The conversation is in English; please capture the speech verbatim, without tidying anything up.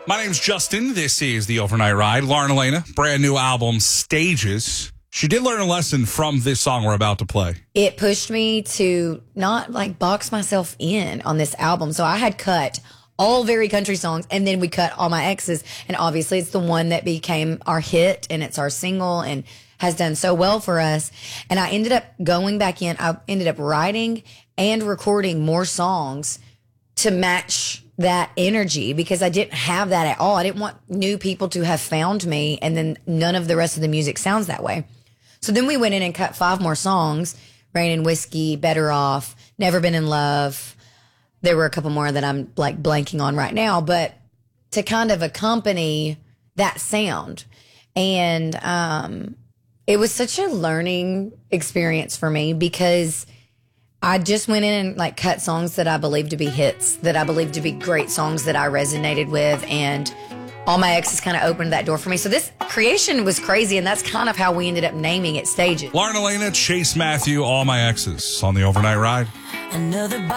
My name's Justin. This is The Overnight Ride. Lauren Elena, brand new album, Stages. She did learn a lesson from this song we're about to play. It pushed me to not like box myself in on this album. So I had cut all very country songs, and then we cut All My Exes. And obviously it's the one that became our hit, and it's our single and has done so well for us. And I ended up going back in. I ended up writing and recording more songs to match that energy, because I didn't have that at all. I didn't want new people to have found me, and then none of the rest of the music sounds that way. So then we went in and cut five more songs: Rain and Whiskey, Better Off, Never Been in Love. There were a couple more that I'm like blanking on right now, but to kind of accompany that sound. And um, it was such a learning experience for me, because I just went in and like cut songs that I believed to be hits, that I believed to be great songs that I resonated with, and All My Exes kind of opened that door for me. So this creation was crazy, and that's kind of how we ended up naming it Stages. Lauren Elena, Chase Matthew, All My Exes on The Overnight Ride. Another